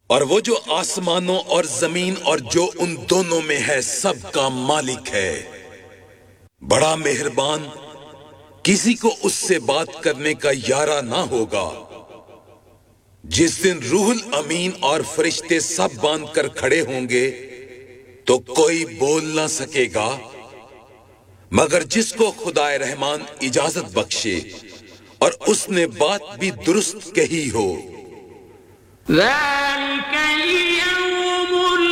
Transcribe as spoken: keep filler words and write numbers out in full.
और वो जो आसमानों और जमीन और जो उन दोनों में है सब का मालिक है, बड़ा मेहरबान, किसी को उससे बात करने का यारा ना होगा। जिस दिन रूहुल अमीन और फरिश्ते सब बांध कर खड़े होंगे तो कोई बोल ना सकेगा मगर जिसको खुदाए रहमान इजाजत बख्शे और उसने बात भी दुरुस्त कही हो। ذلك اليوم